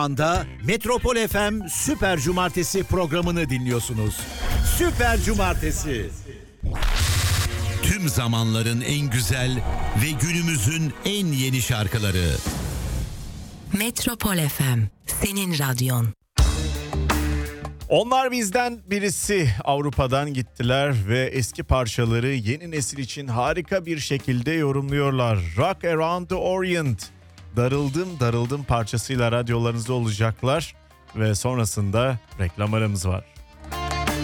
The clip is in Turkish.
Anda Metropol FM Süper Cumartesi programını dinliyorsunuz. Süper Cumartesi. Tüm zamanların en güzel ve günümüzün en yeni şarkıları. Metropol FM, senin radyon. Onlar bizden birisi, Avrupa'dan gittiler ve eski parçaları yeni nesil için harika bir şekilde yorumluyorlar. Rock Around the Orient, Darıldım Darıldım parçasıyla radyolarınızda olacaklar ve sonrasında reklam aramız var.